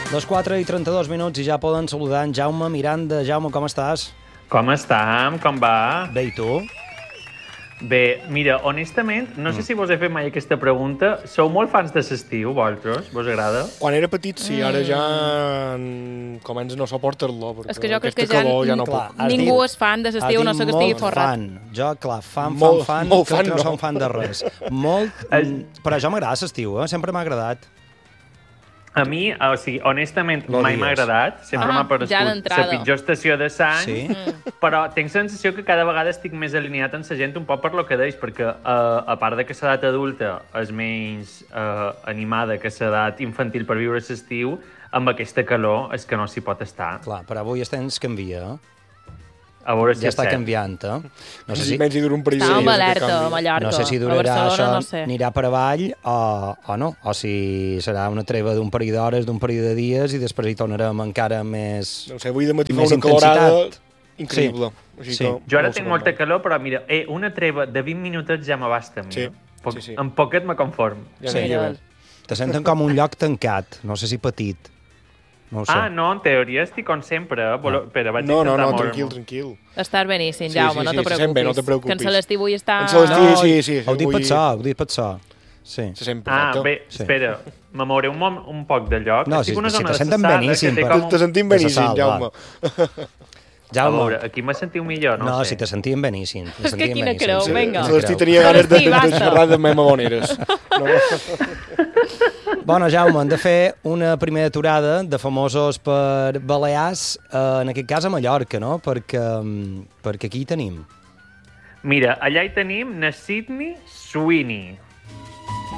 Les 4:32 i ja poden saludar en Jaume Miranda. Jaume, com estàs? Com estem? Com va? Bé, i tu? Bé, mira, honestament, no sé si vos he fet mai aquesta pregunta. Sou molt fans de l'estiu, vosaltres? Vos agrada? Quan era petit, sí, ara ja comença no suportar-lo, perquè És que jo crec aquesta que ja calor ja no clar, puc. has ningú dit- és fan de l'estiu, no sé que estigui forrat. Jo, clar, fan, Molt crec fan, que no no. som fan de res. Molt, però jo m'agrada l'estiu, sempre m'ha agradat. A mi, o sigui, honestament, No mai digues. m'ha agradat. Sempre m'ha ja parescut la d'entrada. pitjor estació de l'any. Sí? Però tinc la sensació que cada vegada estic més alineat amb la gent un poc per lo que deies, perquè a part de que l'edat adulta és menys animada que l'edat infantil per viure l'estiu, amb aquesta calor és que no s'hi pot estar. Clar, però avui el temps canvia, eh? A veure si Ja és està cert. canviant, eh? No sé Si si, menys hi dura un parell de Estàvem dies, que alerta canvi. a Mallorca. no sé si a durarà Barcelona, això, no sé. anirà per avall o no, o si serà una treva d'un parell d'hores, d'un parell de dies i després hi tornarem encara més... No sé, avui de matí fa Més una calorada intensitat. increïble. Així Sí. que Jo ara no ho sé tinc com molta va. calor, però mira, una treva de 20 minutets ja m'abasta a mi. Sí, sí. En poquet me conform. Ja Sí. aniria bé. Te senten com un lloc tancat, no sé si petit. No ho sé. No, en teoria estic com sempre. Però vaig No, intentar moure-me. tranquil. Estàs beníssim, Sí, Jaume, sí, no sí, te se sent preocupis. bé, no te preocupis. Que en Celestí avui està... En Celestí, sí. Ho dic avui per so, ho dic per so. Sí. Se sent perfecte. Bé, Sí. espera, me mouré un poc de lloc. No, Estic si- en una si zona te de senten Sassada beníssim, que té però- com Te sentim De beníssim, Sassal, Jaume. A Jaume, veure, aquí me sentiu millor, no no, sé. si te sentíem beníssim. te És que sentíem quina beníssim, creu, sí. vinga. Quina Celestí creu. tenia ganes de Celestí, basta. xerrar de memaboneres. No? Bueno, Jaume, hem de fer una primera aturada de famosos per Balears, en aquest cas a Mallorca, no? Perquè aquí hi tenim. Mira, allà hi tenim na Sydney Sweeney.